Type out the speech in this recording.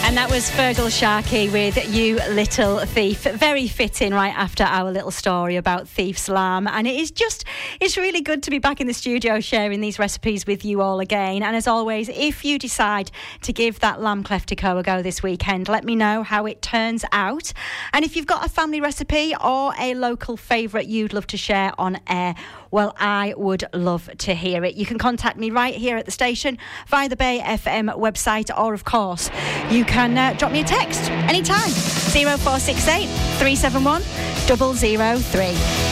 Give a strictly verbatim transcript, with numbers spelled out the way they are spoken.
And that was Fergal Sharkey with You Little Thief. Very fitting right after our little story about thief's lamb. And it is just, it's really good to be back in the studio sharing these recipes with you all again. And as always, if you decide to give that lamb cleftico a go this weekend, let me know how it turns out. And if you've got a family recipe or a local favourite you'd love to share on air, well, I would love to hear it. You can contact me right here at the station via the Bay F M website, or of course, you can uh, drop me a text anytime. zero four six eight, three seven one, double zero three.